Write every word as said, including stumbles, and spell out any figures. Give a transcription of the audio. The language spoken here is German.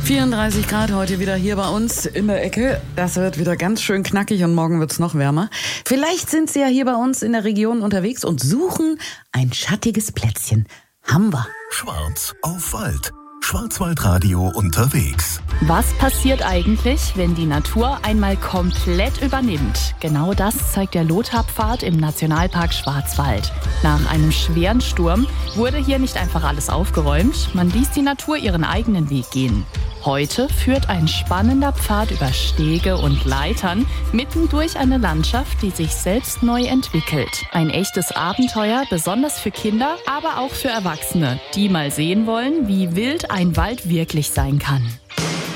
vierunddreißig Grad heute wieder hier bei uns in der Ecke. Das wird wieder ganz schön knackig und morgen wird's noch wärmer. Vielleicht sind Sie ja hier bei uns in der Region unterwegs und suchen ein schattiges Plätzchen. Haben wir. Schwarz auf Wald. Schwarzwaldradio unterwegs. Was passiert eigentlich, wenn die Natur einmal komplett übernimmt? Genau das zeigt der Lothar-Pfad im Nationalpark Schwarzwald. Nach einem schweren Sturm wurde hier nicht einfach alles aufgeräumt, man ließ die Natur ihren eigenen Weg gehen. Heute führt ein spannender Pfad über Stege und Leitern mitten durch eine Landschaft, die sich selbst neu entwickelt. Ein echtes Abenteuer, besonders für Kinder, aber auch für Erwachsene, die mal sehen wollen, wie wild ein Wald wirklich sein kann.